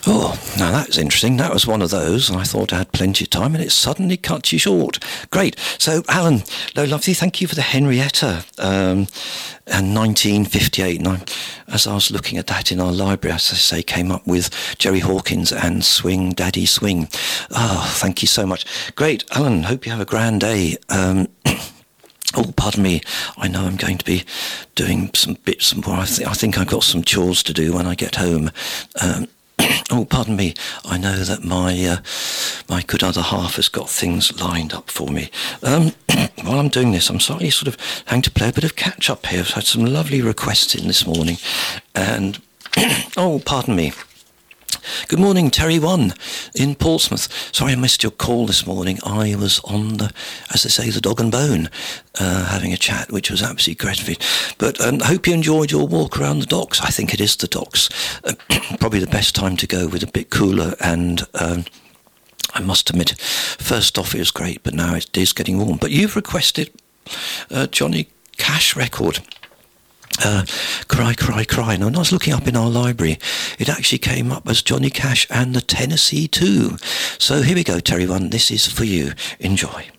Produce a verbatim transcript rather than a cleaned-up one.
Oh, now that's interesting. That was one of those, and I thought I had plenty of time, and it suddenly cut you short. Great. So, Alan, no, lovely, thank you for the Henrietta, um, and nineteen fifty-eight. And I, as I was looking at that in our library, as I say, came up with Jerry Hawkins and Swing, Daddy Swing. Oh, thank you so much. Great, Alan, hope you have a grand day. Um, Oh, pardon me. I know I'm going to be doing some bits more. I, th- I think I've got some chores to do when I get home. Um, oh, pardon me. I know that my uh, my good other half has got things lined up for me. Um, while I'm doing this, I'm slightly sort of having to play a bit of catch up here. I've had some lovely requests in this morning. And, oh, pardon me. Good morning, Terry One in Portsmouth. Sorry I missed your call this morning. I was on the, as they say, the dog and bone, uh, having a chat, which was absolutely gratifying. But I um, hope you enjoyed your walk around the docks. I think it is the docks. Uh, probably the best time to go with a bit cooler, and um, I must admit, first off it was great, but now it is getting warm. But you've requested a Johnny Cash record. Uh, cry, cry, cry. And when I was looking up in our library, it actually came up as Johnny Cash and the Tennessee Two. So here we go, Terry One. This is for you. Enjoy.